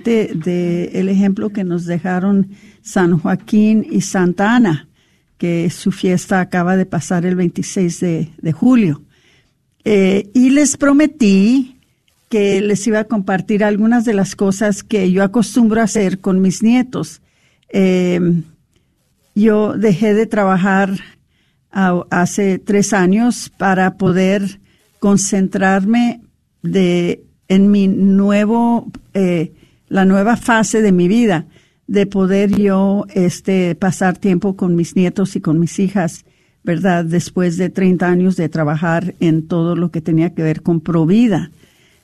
el ejemplo que nos dejaron San Joaquín y Santa Ana, que su fiesta acaba de pasar el 26 de julio. Y les prometí que les iba a compartir algunas de las cosas que yo acostumbro a hacer con mis nietos. Yo dejé de trabajar hace 3 años para poder concentrarme en mi la nueva fase de mi vida, de poder yo pasar tiempo con mis nietos y con mis hijas, ¿verdad? Después de 30 años de trabajar en todo lo que tenía que ver con Provida.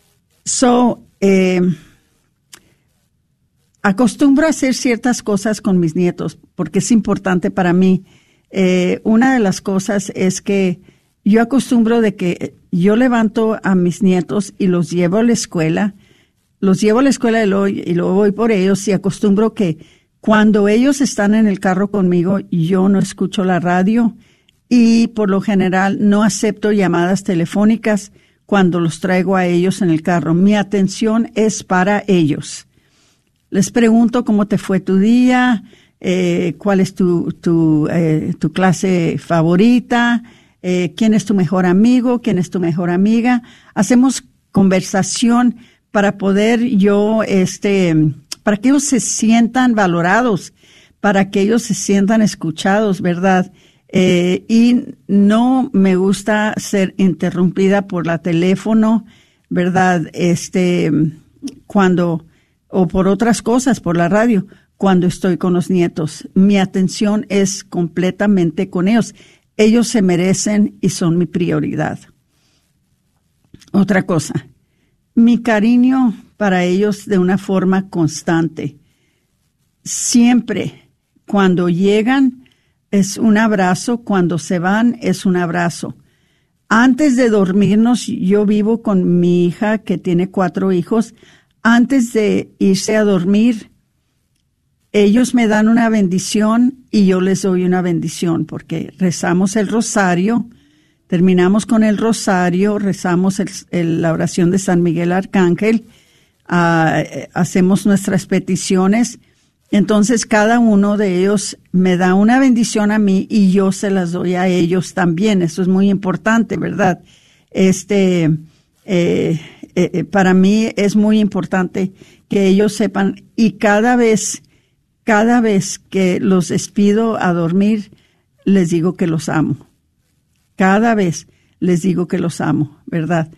Acostumbro a hacer ciertas cosas con mis nietos porque es importante para mí. Una de las cosas es que yo acostumbro de que yo levanto a mis nietos y los llevo a la escuela. Los llevo a la escuela y luego voy por ellos, y acostumbro que cuando ellos están en el carro conmigo, yo no escucho la radio y por lo general no acepto llamadas telefónicas cuando los traigo a ellos en el carro. Mi atención es para ellos. Les pregunto cómo te fue tu día, cuál es tu clase favorita, quién es tu mejor amigo, quién es tu mejor amiga. Hacemos conversación para poder para que ellos se sientan valorados, para que ellos se sientan escuchados, ¿verdad? Y no me gusta ser interrumpida por la teléfono, ¿verdad? O por otras cosas, por la radio, cuando estoy con los nietos. Mi atención es completamente con ellos. Ellos se merecen y son mi prioridad. Otra cosa, mi cariño para ellos de una forma constante. Siempre, cuando llegan, es un abrazo. Cuando se van, es un abrazo. Antes de dormirnos, yo vivo con mi hija, que tiene 4 hijos. Antes de irse a dormir, ellos me dan una bendición y yo les doy una bendición, porque rezamos el rosario, terminamos con el rosario, rezamos la oración de San Miguel Arcángel, hacemos nuestras peticiones. Entonces cada uno de ellos me da una bendición a mí y yo se las doy a ellos también. Eso es muy importante, ¿verdad? Para mí es muy importante que ellos sepan, y cada vez que los despido a dormir, les digo que los amo. Cada vez les digo que los amo, ¿verdad?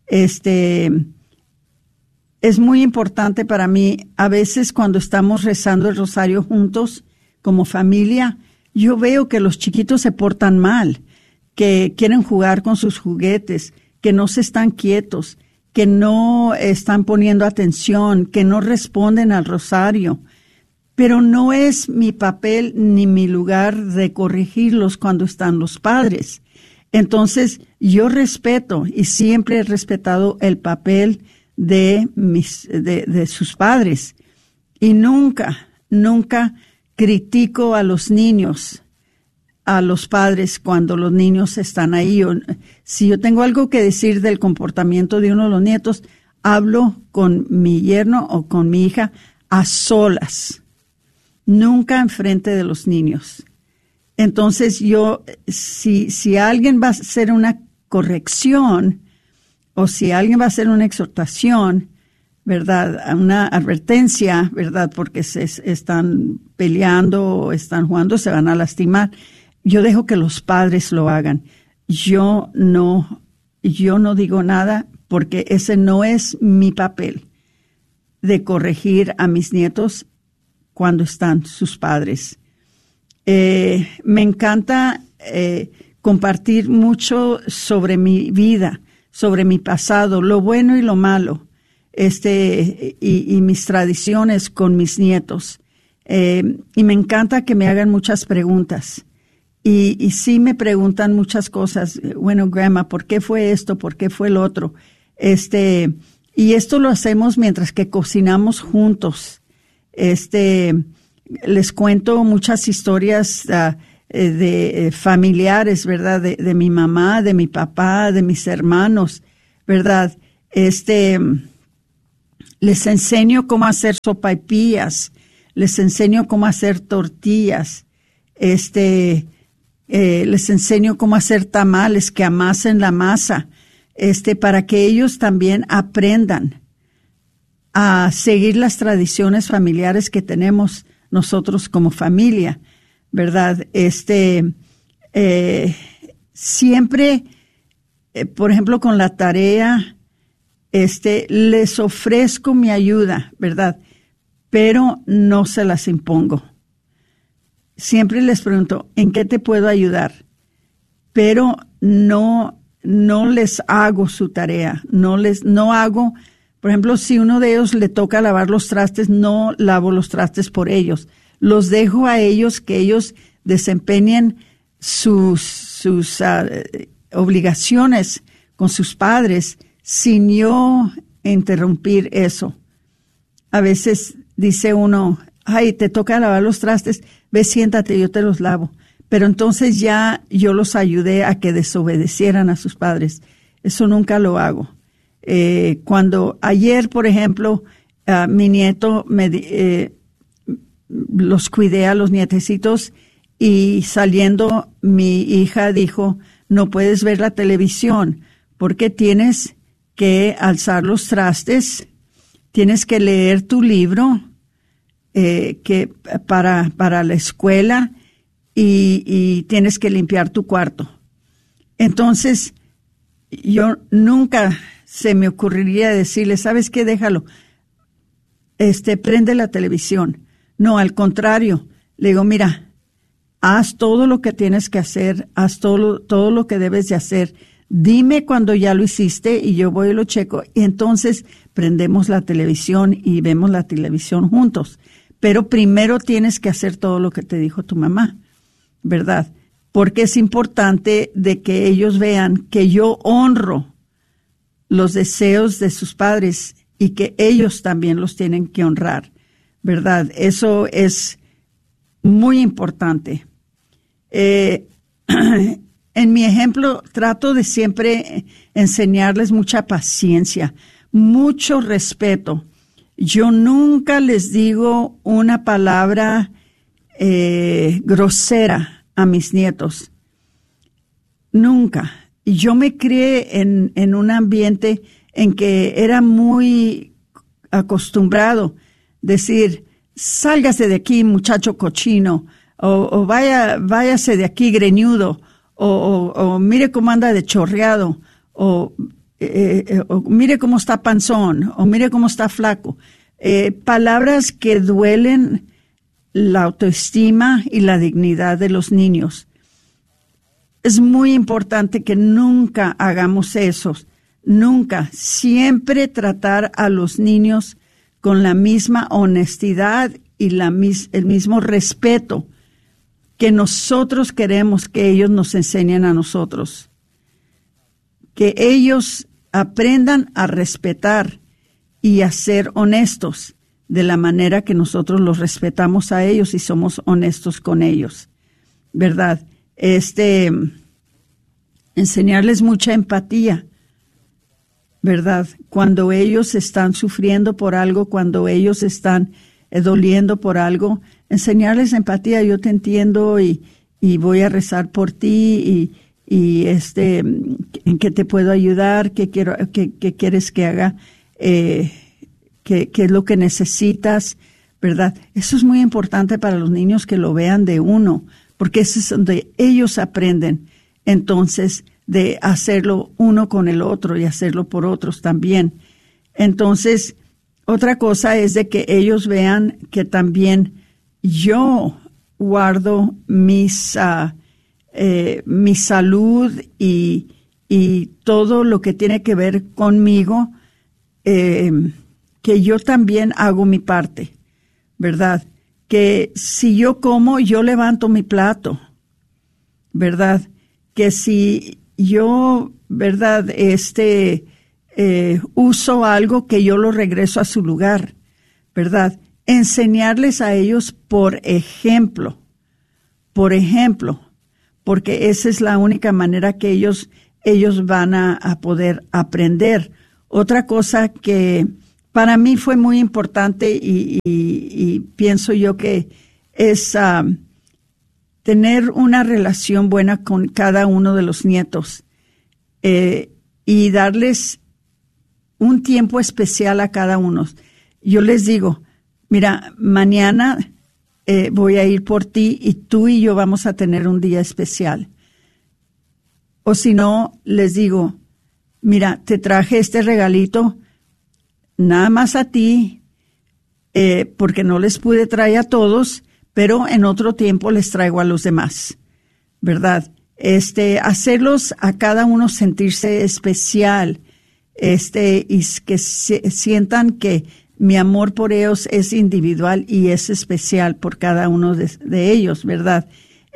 Es muy importante para mí. A veces cuando estamos rezando el rosario juntos como familia, yo veo que los chiquitos se portan mal, que quieren jugar con sus juguetes, que no se están quietos, que no están poniendo atención, que no responden al rosario. Pero no es mi papel ni mi lugar de corregirlos cuando están los padres. Entonces, yo respeto y siempre he respetado el papel de sus padres. Y nunca critico a los niños, a los padres cuando los niños están ahí. Si yo tengo algo que decir del comportamiento de uno de los nietos, hablo con mi yerno o con mi hija a solas, nunca enfrente de los niños. Entonces si alguien va a hacer una corrección o si alguien va a hacer una exhortación, ¿verdad? Una advertencia, ¿verdad? Porque se están peleando o están jugando, se van a lastimar. Yo dejo que los padres lo hagan. Yo no digo nada porque ese no es mi papel de corregir a mis nietos cuando están sus padres. Me encanta compartir mucho sobre mi vida, sobre mi pasado, lo bueno y lo malo, y mis tradiciones con mis nietos. Y me encanta que me hagan muchas preguntas. Y sí me preguntan muchas cosas. Bueno, Grandma, ¿por qué fue esto? ¿Por qué fue el otro? Y esto lo hacemos mientras que cocinamos juntos. Les cuento muchas historias de familiares, ¿verdad? De mi mamá, de mi papá, de mis hermanos, ¿verdad? Les enseño cómo hacer sopaipillas, les enseño cómo hacer tortillas, les enseño cómo hacer tamales, que amasen la masa, para que ellos también aprendan a seguir las tradiciones familiares que tenemos nosotros como familia, ¿verdad? Siempre, por ejemplo, con la tarea, les ofrezco mi ayuda, ¿verdad? Pero no se las impongo. Siempre les pregunto, ¿en qué te puedo ayudar? Pero no les hago su tarea, no hago, por ejemplo, si uno de ellos le toca lavar los trastes, no lavo los trastes por ellos. Los dejo a ellos, que ellos desempeñen sus obligaciones con sus padres sin yo interrumpir eso. A veces dice uno, ay, te toca lavar los trastes, ve, siéntate, yo te los lavo. Pero entonces ya yo los ayudé a que desobedecieran a sus padres. Eso nunca lo hago. Cuando ayer, por ejemplo, mi nieto, los cuidé a los nietecitos, y saliendo mi hija dijo, no puedes ver la televisión porque tienes que alzar los trastes, tienes que leer tu libro que para la escuela y tienes que limpiar tu cuarto. Entonces, yo nunca se me ocurriría decirle, ¿sabes qué? Déjalo. Prende la televisión. No, al contrario. Le digo, mira, haz todo lo que tienes que hacer, haz todo lo que debes de hacer. Dime cuando ya lo hiciste y yo voy y lo checo. Y entonces prendemos la televisión y vemos la televisión juntos. Pero primero tienes que hacer todo lo que te dijo tu mamá, ¿verdad? Porque es importante de que ellos vean que yo honro los deseos de sus padres y que ellos también los tienen que honrar, ¿verdad? Eso es muy importante. En mi ejemplo, trato de siempre enseñarles mucha paciencia, mucho respeto. Yo nunca les digo una palabra grosera a mis nietos. Nunca. Y yo me crié en un ambiente en que era muy acostumbrado decir, sálgase de aquí, muchacho cochino, o váyase de aquí, greñudo, o mire cómo anda de chorreado, o mire cómo está panzón, o mire cómo está flaco. Palabras que duelen la autoestima y la dignidad de los niños. Es muy importante que nunca hagamos eso, nunca. Siempre tratar a los niños con la misma honestidad y el mismo respeto que nosotros queremos que ellos nos enseñen a nosotros. Que ellos aprendan a respetar y a ser honestos de la manera que nosotros los respetamos a ellos y somos honestos con ellos, ¿verdad? Enseñarles mucha empatía, ¿verdad? Cuando ellos están sufriendo por algo, cuando ellos están doliendo por algo, enseñarles empatía. Yo te entiendo y voy a rezar por ti y en qué te puedo ayudar, qué quieres que haga, qué es lo que necesitas, ¿verdad? Eso es muy importante para los niños, que lo vean de uno, porque eso es donde ellos aprenden entonces de hacerlo uno con el otro y hacerlo por otros también. Entonces, otra cosa es de que ellos vean que también yo guardo mi salud y todo lo que tiene que ver conmigo, que yo también hago mi parte, ¿verdad? Que si yo como, yo levanto mi plato, ¿verdad? Que si yo, ¿verdad? Uso algo, que yo lo regreso a su lugar, ¿verdad? Enseñarles a ellos por ejemplo, porque esa es la única manera que ellos van a poder aprender. Otra cosa que para mí fue muy importante y pienso yo que es tener una relación buena con cada uno de los nietos y darles un tiempo especial a cada uno. Yo les digo, mira, mañana voy a ir por ti y tú y yo vamos a tener un día especial. O si no, les digo, mira, te traje este regalito nada más a ti, porque no les pude traer a todos, pero en otro tiempo les traigo a los demás, ¿verdad? Hacerlos a cada uno sentirse especial, y que sientan que mi amor por ellos es individual y es especial por cada uno de ellos, ¿verdad?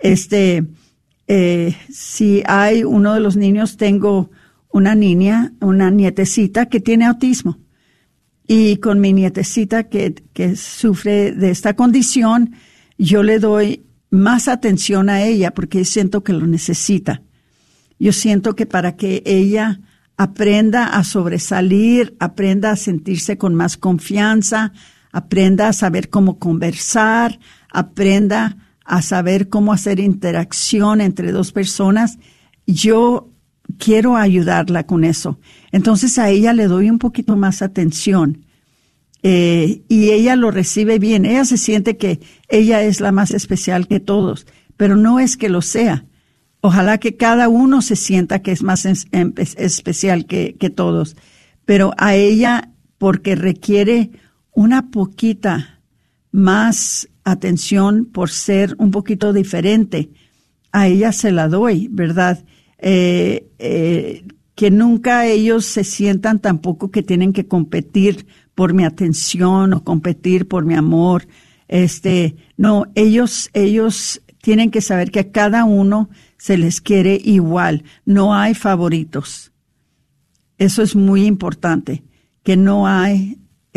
Si hay uno de los niños, tengo una nietecita que tiene autismo. Y con mi nietecita que sufre de esta condición, yo le doy más atención a ella porque siento que lo necesita. Yo siento que para que ella aprenda a sobresalir, aprenda a sentirse con más confianza, aprenda a saber cómo conversar, aprenda a saber cómo hacer interacción entre dos personas, yo quiero ayudarla con eso. Entonces a ella le doy un poquito más atención y ella lo recibe bien. Ella se siente que ella es la más especial que todos, pero no es que lo sea. Ojalá que cada uno se sienta que es más especial que todos, pero a ella, porque requiere una poquita más atención por ser un poquito diferente, a ella se la doy, ¿verdad? Que nunca ellos se sientan tampoco que tienen que competir por mi atención o competir por mi amor. No, ellos tienen que saber que a cada uno se les quiere igual. No hay favoritos. Eso es muy importante, que no hay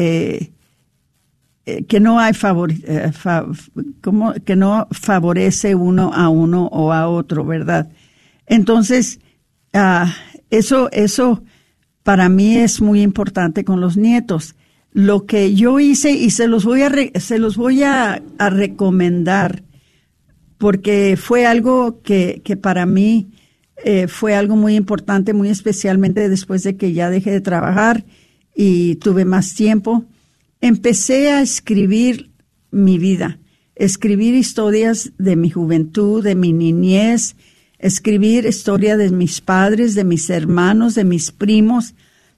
que no favorece uno o a otro, ¿verdad? Entonces, eso para mí es muy importante con los nietos. Lo que yo hice, y se los voy a recomendar, porque fue algo que para mí fue algo muy importante, muy especialmente después de que ya dejé de trabajar y tuve más tiempo. Empecé a escribir mi vida, escribir historias de mi juventud, de mi niñez, escribir historia de mis padres, de mis hermanos, de mis primos.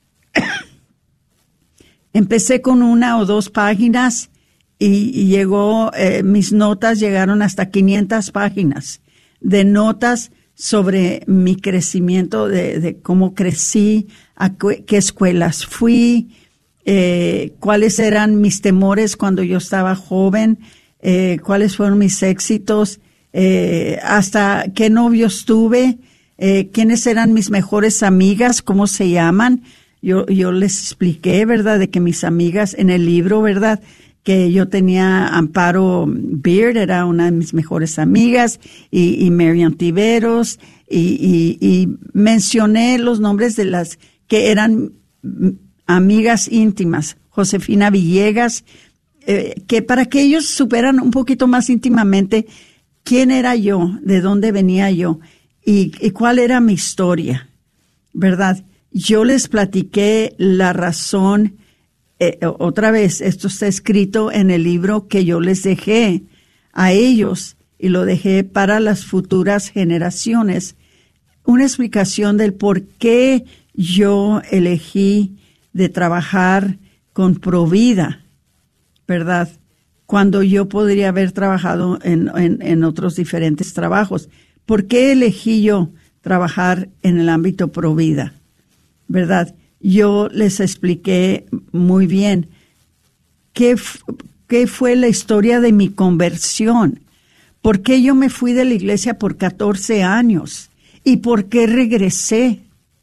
Empecé con 1 o 2 páginas y llegó, mis notas llegaron hasta 500 páginas de notas sobre mi crecimiento, de cómo crecí, a qué escuelas fui, cuáles eran mis temores cuando yo estaba joven, cuáles fueron mis éxitos, hasta qué novios tuve, quiénes eran mis mejores amigas, cómo se llaman. Yo les expliqué, ¿verdad?, de que mis amigas en el libro, ¿verdad?, que yo tenía Amparo Beard, era una de mis mejores amigas, y Marian Tiveros, y mencioné los nombres de las que eran amigas íntimas, Josefina Villegas, que para que ellos supieran un poquito más íntimamente quién era yo, de dónde venía yo, y cuál era mi historia, ¿verdad? Yo les platiqué la razón. Otra vez, esto está escrito en el libro que yo les dejé a ellos y lo dejé para las futuras generaciones. Una explicación del por qué yo elegí de trabajar con Provida, ¿verdad? Cuando yo podría haber trabajado en otros diferentes trabajos. ¿Por qué elegí yo trabajar en el ámbito Provida? ¿Verdad? Yo les expliqué muy bien qué fue la historia de mi conversión, por qué yo me fui de la iglesia por 14 años y por qué regresé.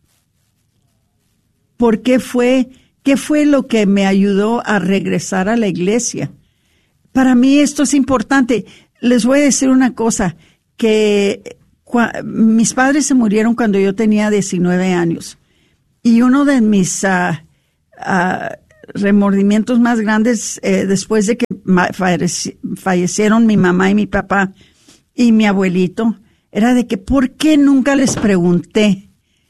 ¿Qué fue lo que me ayudó a regresar a la iglesia? Para mí esto es importante. Les voy a decir una cosa, que mis padres se murieron cuando yo tenía 19 años. Y uno de mis remordimientos más grandes después de que fallecieron mi mamá y mi papá y mi abuelito, era de que ¿por qué nunca les pregunté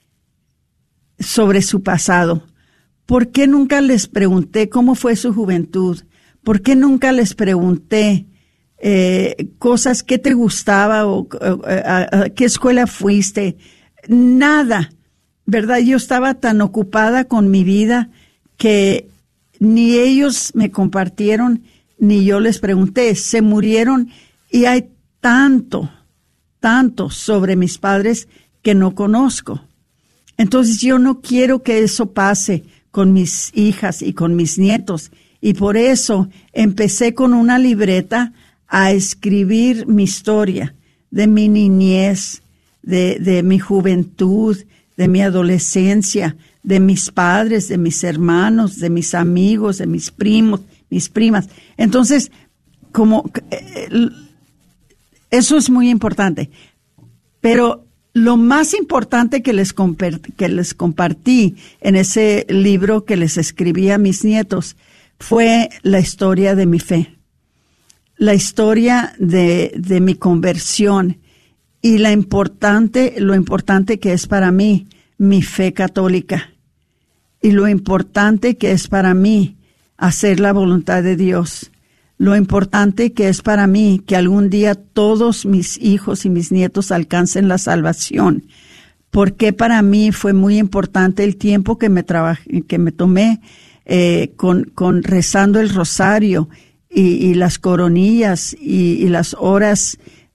sobre su pasado? ¿Por qué nunca les pregunté cómo fue su juventud? ¿Por qué nunca les pregunté cosas que te gustaba o a qué escuela fuiste? Nada, ¿verdad? Yo estaba tan ocupada con mi vida que ni ellos me compartieron, ni yo les pregunté. Se murieron y hay tanto sobre mis padres que no conozco. Entonces yo no quiero que eso pase con mis hijas y con mis nietos. Y por eso empecé con una libreta a escribir mi historia de mi niñez, de mi juventud, de mi adolescencia, de mis padres, de mis hermanos, de mis amigos, de mis primos, mis primas. Entonces, eso es muy importante. Pero lo más importante que les compartí en ese libro que les escribí a mis nietos fue la historia de mi fe, la historia de mi conversión y lo importante que es para mí mi fe católica y lo importante que es para mí hacer la voluntad de Dios, lo importante que es para mí que algún día todos mis hijos y mis nietos alcancen la salvación, porque para mí fue muy importante el tiempo que me tomé con rezando el rosario y las coronillas y las horas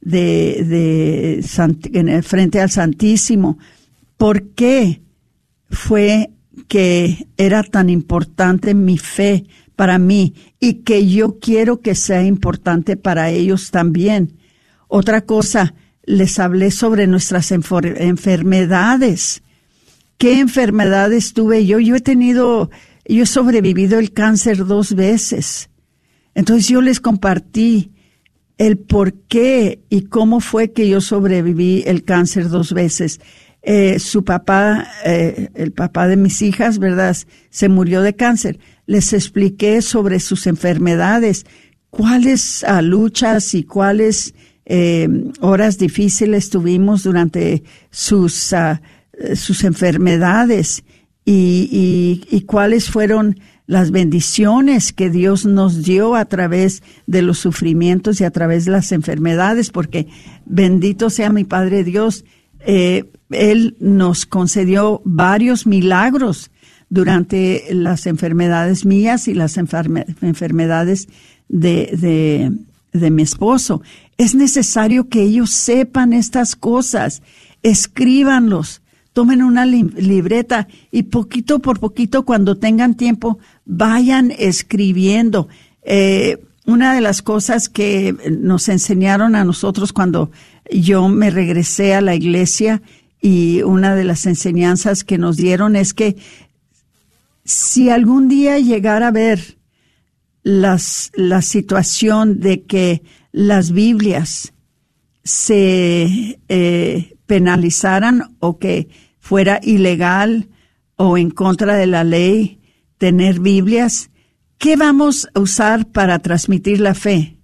frente al Santísimo. ¿Por qué fue que era tan importante mi fe para mí y que yo quiero que sea importante para ellos también? Otra cosa, les hablé sobre nuestras enfermedades. ¿Qué enfermedades tuve yo? Yo he sobrevivido el cáncer 2 veces. Entonces yo les compartí el por qué y cómo fue que yo sobreviví el cáncer 2 veces. Su papá, el papá de mis hijas, ¿verdad?, se murió de cáncer. Les expliqué sobre sus enfermedades, cuáles luchas y cuáles horas difíciles tuvimos durante sus enfermedades y cuáles fueron las bendiciones que Dios nos dio a través de los sufrimientos y a través de las enfermedades, porque bendito sea mi Padre Dios, Él nos concedió varios milagros durante las enfermedades mías y las enfermedades de mi esposo. Es necesario que ellos sepan estas cosas, escríbanlos, tomen una libreta y poquito por poquito, cuando tengan tiempo, vayan escribiendo. Una de las cosas que nos enseñaron a nosotros cuando yo me regresé a la iglesia, y una de las enseñanzas que nos dieron es que si algún día llegara a ver la situación de que las Biblias se penalizaran o que fuera ilegal o en contra de la ley tener Biblias, ¿qué vamos a usar para transmitir la fe?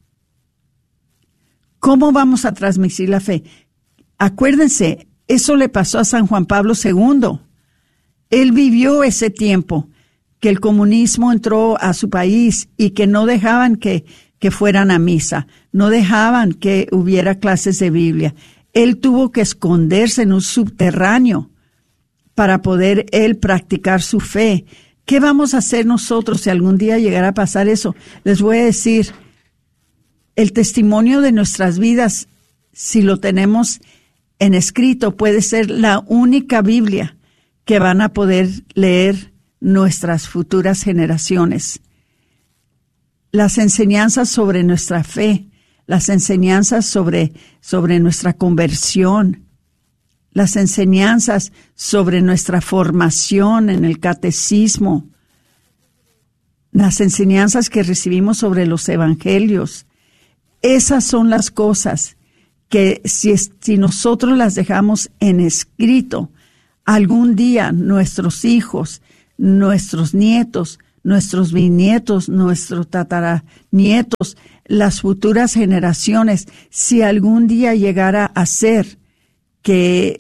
¿Cómo vamos a transmitir la fe? Acuérdense, eso le pasó a San Juan Pablo II. Él vivió ese tiempo que el comunismo entró a su país y que no dejaban que fueran a misa, no dejaban que hubiera clases de Biblia. Él tuvo que esconderse en un subterráneo para poder él practicar su fe. ¿Qué vamos a hacer nosotros si algún día llegara a pasar eso? Les voy a decir, el testimonio de nuestras vidas, si lo tenemos en escrito, puede ser la única Biblia que van a poder leer nuestras futuras generaciones. Las enseñanzas sobre nuestra fe, las enseñanzas sobre nuestra conversión, las enseñanzas sobre nuestra formación en el catecismo, las enseñanzas que recibimos sobre los evangelios. Esas son las cosas que si nosotros las dejamos en escrito, algún día nuestros hijos, nuestros nietos, nuestros bisnietos, nuestros tataranietos, las futuras generaciones, si algún día llegara a ser que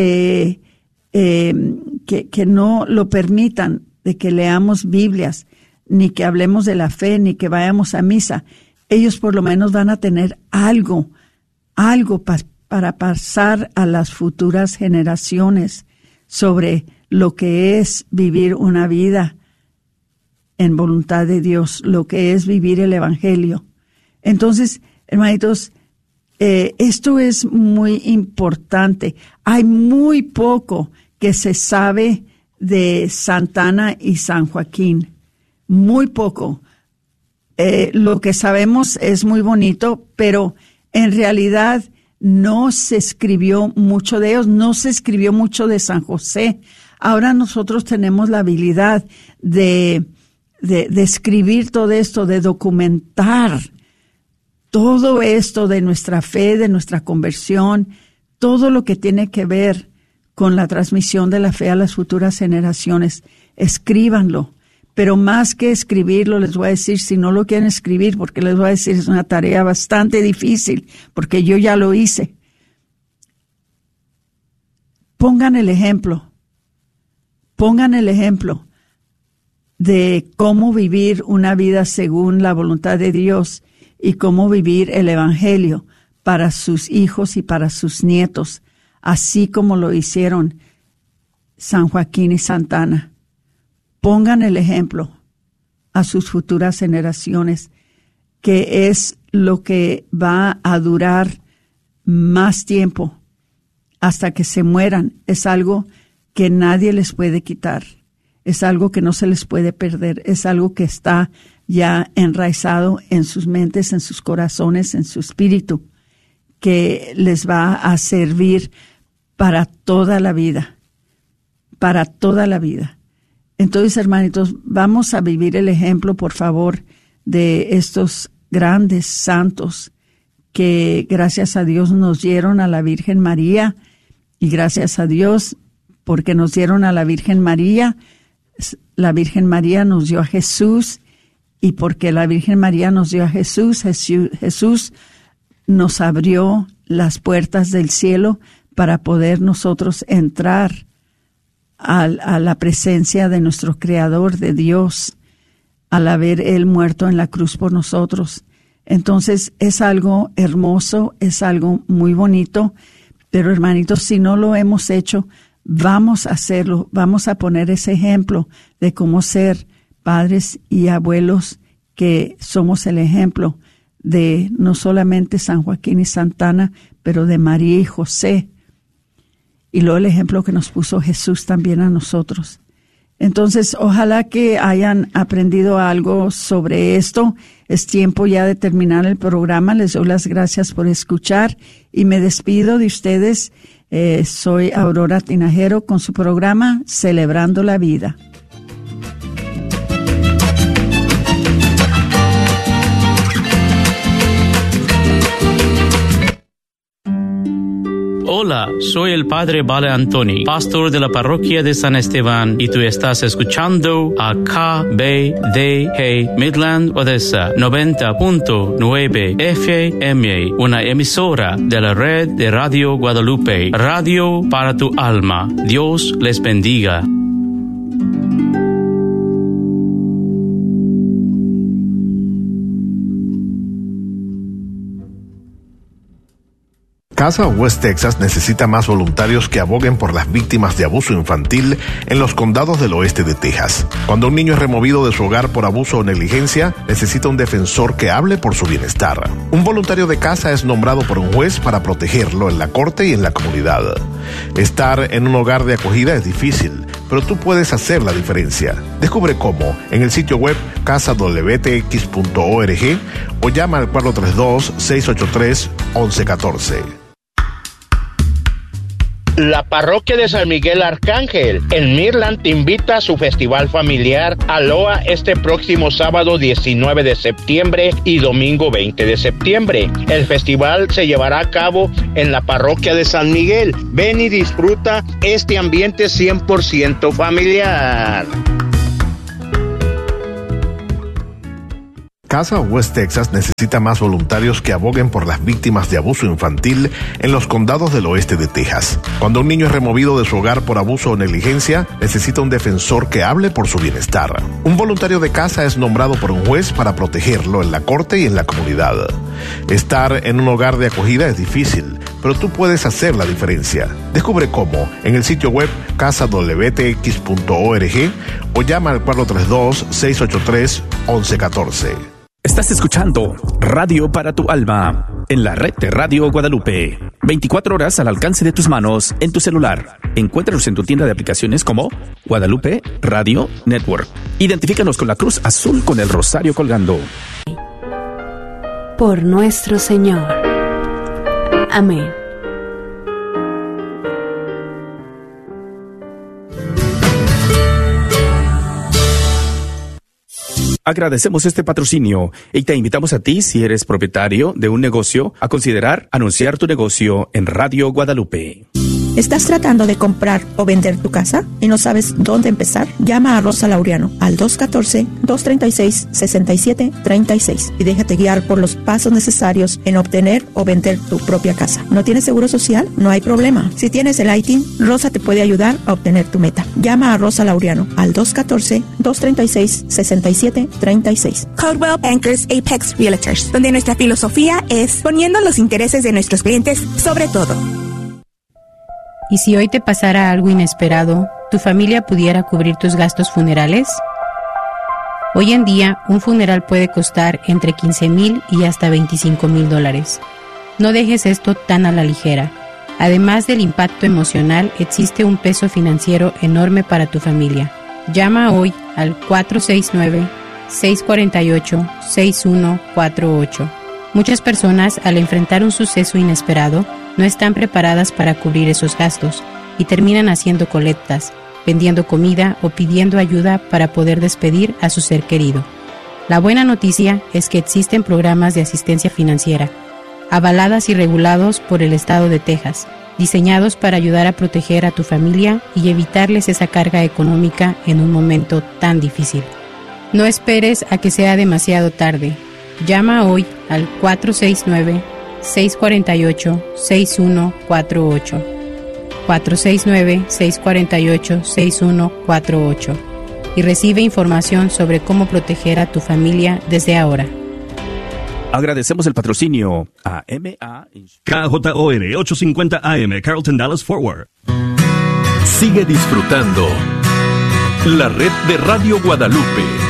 que no lo permitan de que leamos Biblias, ni que hablemos de la fe, ni que vayamos a misa, ellos por lo menos van a tener algo para pasar a las futuras generaciones sobre lo que es vivir una vida en voluntad de Dios, lo que es vivir el Evangelio. Entonces, hermanitos, esto es muy importante. Hay muy poco que se sabe de Santa Ana y San Joaquín. Muy poco. Lo que sabemos es muy bonito, pero en realidad no se escribió mucho de ellos, no se escribió mucho de San José. Ahora nosotros tenemos la habilidad de escribir todo esto, de documentar todo esto de nuestra fe, de nuestra conversión, todo lo que tiene que ver con la transmisión de la fe a las futuras generaciones. Escríbanlo. Pero más que escribirlo, les voy a decir, si no lo quieren escribir, porque les voy a decir, es una tarea bastante difícil, porque yo ya lo hice. Pongan el ejemplo de cómo vivir una vida según la voluntad de Dios y cómo vivir el Evangelio para sus hijos y para sus nietos, así como lo hicieron San Joaquín y Santa Ana. Pongan el ejemplo a sus futuras generaciones, que es lo que va a durar más tiempo hasta que se mueran. Es algo que nadie les puede quitar, es algo que no se les puede perder, es algo que está ya enraizado en sus mentes, en sus corazones, en su espíritu, que les va a servir para toda la vida, para toda la vida. Entonces, hermanitos, vamos a vivir el ejemplo, por favor, de estos grandes santos que, gracias a Dios, nos dieron a la Virgen María, y gracias a Dios, porque nos dieron a la Virgen María nos dio a Jesús, y porque la Virgen María nos dio a Jesús, Jesús nos abrió las puertas del cielo para poder nosotros entrar a la presencia de nuestro Creador, de Dios, al haber Él muerto en la cruz por nosotros. Entonces es algo hermoso, es algo muy bonito, pero hermanitos, si no lo hemos hecho, vamos a hacerlo, vamos a poner ese ejemplo de cómo ser padres y abuelos, que somos el ejemplo de no solamente San Joaquín y Santa Ana, pero de María y José. Y luego el ejemplo que nos puso Jesús también a nosotros. Entonces, ojalá que hayan aprendido algo sobre esto. Es tiempo ya de terminar el programa. Les doy las gracias por escuchar y me despido de ustedes. Soy Aurora Tinajero con su programa Celebrando la Vida. Hola, soy el Padre Vale Antoni, pastor de la parroquia de San Esteban, y tú estás escuchando a KBDG Midland Odessa 90.9 FM, una emisora de la red de Radio Guadalupe, radio para tu alma. Dios les bendiga. Casa West Texas necesita más voluntarios que aboguen por las víctimas de abuso infantil en los condados del oeste de Texas. Cuando un niño es removido de su hogar por abuso o negligencia, necesita un defensor que hable por su bienestar. Un voluntario de casa es nombrado por un juez para protegerlo en la corte y en la comunidad. Estar en un hogar de acogida es difícil, pero tú puedes hacer la diferencia. Descubre cómo en el sitio web casadwtx.org o llama al 432-683-1114. La parroquia de San Miguel Arcángel en Midland te invita a su festival familiar Aloha este próximo sábado 19 de septiembre y domingo 20 de septiembre. El festival se llevará a cabo en la parroquia de San Miguel. Ven y disfruta este ambiente 100% familiar. Casa West Texas necesita más voluntarios que aboguen por las víctimas de abuso infantil en los condados del oeste de Texas. Cuando un niño es removido de su hogar por abuso o negligencia, necesita un defensor que hable por su bienestar. Un voluntario de casa es nombrado por un juez para protegerlo en la corte y en la comunidad. Estar en un hogar de acogida es difícil, pero tú puedes hacer la diferencia. Descubre cómo en el sitio web casadwtx.org o llama al 432-683-1114. Estás escuchando Radio para tu Alma en la red de Radio Guadalupe. 24 horas al alcance de tus manos en tu celular. Encuéntranos en tu tienda de aplicaciones como Guadalupe Radio Network. Identifícanos con la cruz azul con el rosario colgando. Por nuestro Señor. Amén. Agradecemos este patrocinio y te invitamos a ti, si eres propietario de un negocio, a considerar anunciar tu negocio en Radio Guadalupe. ¿Estás tratando de comprar o vender tu casa y no sabes dónde empezar? Llama a Rosa Laureano al 214-236-6736 y déjate guiar por los pasos necesarios en obtener o vender tu propia casa. ¿No tienes seguro social? No hay problema. Si tienes el ITIN, Rosa te puede ayudar a obtener tu meta. Llama a Rosa Laureano al 214-236-6736. Coldwell Bankers Apex Realtors, donde nuestra filosofía es poniendo los intereses de nuestros clientes sobre todo. ¿Y si hoy te pasara algo inesperado, tu familia pudiera cubrir tus gastos funerales? Hoy en día, un funeral puede costar entre $15,000 y hasta $25,000. No dejes esto tan a la ligera. Además del impacto emocional, existe un peso financiero enorme para tu familia. Llama hoy al 469-648-6148. Muchas personas, al enfrentar un suceso inesperado, no están preparadas para cubrir esos gastos y terminan haciendo colectas, vendiendo comida o pidiendo ayuda para poder despedir a su ser querido. La buena noticia es que existen programas de asistencia financiera, avaladas y regulados por el estado de Texas, diseñados para ayudar a proteger a tu familia y evitarles esa carga económica en un momento tan difícil. No esperes a que sea demasiado tarde. Llama hoy al 469-648-6148. 469-648-6148 y recibe información sobre cómo proteger a tu familia desde ahora. Agradecemos el patrocinio a MA KJOR 850 AM, Carlton Dallas Forward. Sigue disfrutando la red de Radio Guadalupe.